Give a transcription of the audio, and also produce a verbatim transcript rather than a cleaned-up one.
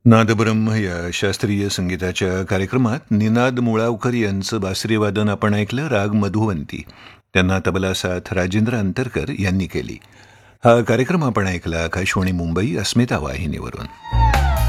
नादब्रह्म या शास्त्रीय संगीताच्या कार्यक्रमात निनाद मुळावकर यांचं बासरीवादन आपण ऐकलं. राग मधुवंती. त्यांना तबला साथ राजेंद्र अंतरकर यांनी केली. हा कार्यक्रम आपण ऐकला आकाशवाणी मुंबई अस्मिता वाहिनीवरून.